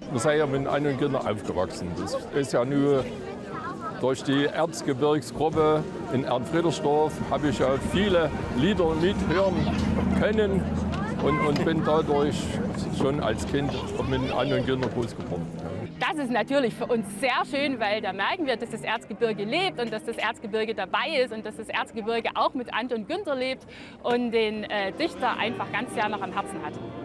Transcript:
wir sind ja mit Anton Günther aufgewachsen. Das ist ja nur durch die Erzgebirgsgruppe in Ernfriedersdorf habe ich ja viele Lieder mithören können und bin dadurch schon als Kind mit Anton Günther groß geworden. Das ist natürlich für uns sehr schön, weil da merken wir, dass das Erzgebirge lebt und dass das Erzgebirge dabei ist und dass das Erzgebirge auch mit Anton Günther lebt und den Dichter einfach ganz sehr noch am Herzen hat.